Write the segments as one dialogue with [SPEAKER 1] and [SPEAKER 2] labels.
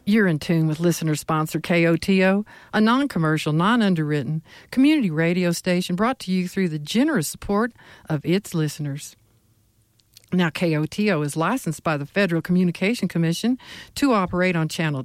[SPEAKER 1] You're in tune with listener-sponsored KOTO, a non-commercial, non-underwritten community radio station brought to you through the generous support of its listeners. Now, KOTO is licensed by the Federal Communication Commission to operate on Channel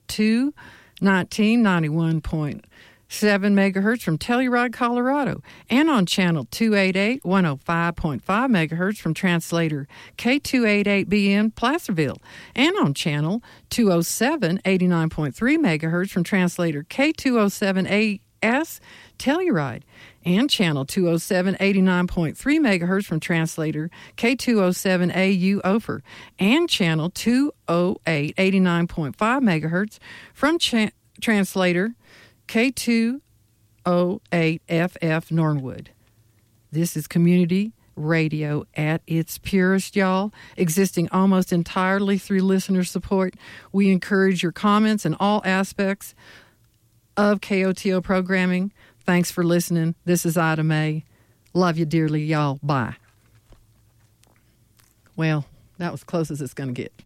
[SPEAKER 1] 219.91.7 megahertz from Telluride, Colorado, and on Channel 288, 105.5 megahertz from translator K288BN, Placerville, and on Channel 207, 89.3 megahertz from translator K207AS, Telluride, and Channel 207, 89.3 megahertz from translator K207AU, Ophir, and Channel 208, 89.5 megahertz from translator K208FF, Nornwood. This is community radio at its purest, y'all, existing almost entirely through listener support. We encourage your comments in all aspects of KOTO programming. Thanks for listening. This is Ida Mae. Love you dearly, y'all. Bye. Well, that was close as it's going to get.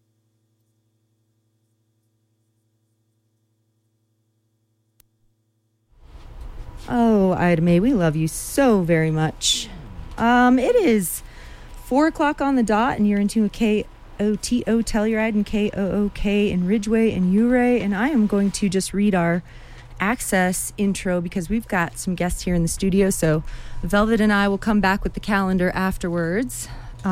[SPEAKER 2] Oh, Ida Mae, we love you so very much. It is 4 o'clock on the dot, and you're in tune with KOTO Telluride and KOOK in Ridgeway and Ouray, and I am going to just read our Access intro because we've got some guests here in the studio, so Velvet and I will come back with the calendar afterwards.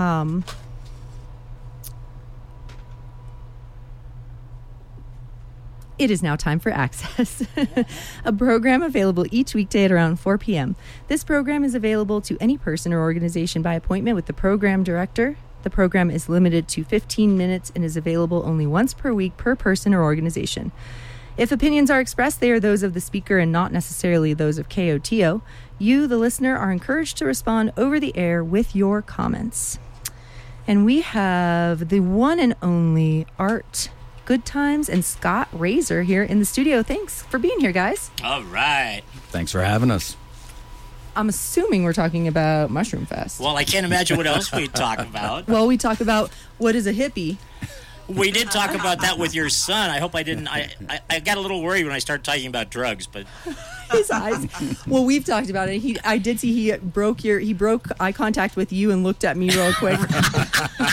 [SPEAKER 2] It is now time for Access, a program available each weekday at around 4 p.m. This program is available to any person or organization by appointment with the program director. The program is limited to 15 minutes and is available only once per week per person or organization. If opinions are expressed, they are those of the speaker and not necessarily those of KOTO. You, the listener, are encouraged to respond over the air with your comments. And we have the one and only Art Goodtimes and Scott Razor here in the studio. Thanks for being here, guys.
[SPEAKER 3] All right.
[SPEAKER 4] Thanks for having us.
[SPEAKER 2] I'm assuming we're talking about Mushroom Fest.
[SPEAKER 3] Well, I can't imagine what else we'd talk about.
[SPEAKER 2] Well, we talk about what is a hippie.
[SPEAKER 3] We did talk about that with your son. I hope I didn't. I got a little worried when I started talking about drugs, but
[SPEAKER 2] his eyes. Well, we've talked about it. I did see he broke eye contact with you and looked at me real quick.